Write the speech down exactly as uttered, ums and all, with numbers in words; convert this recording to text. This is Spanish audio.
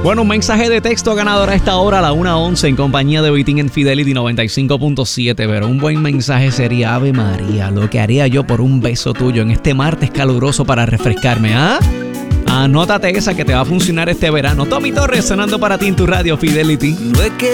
Bueno, un mensaje de texto ganador a esta hora a la una once en compañía de Vitín en Fidelity noventa y cinco punto siete. Pero un buen mensaje sería: Ave María, lo que haría yo por un beso tuyo en este martes caluroso para refrescarme, ¿ah? Anótate esa que te va a funcionar este verano. Tommy Torres sonando para ti en tu radio Fidelity. No es que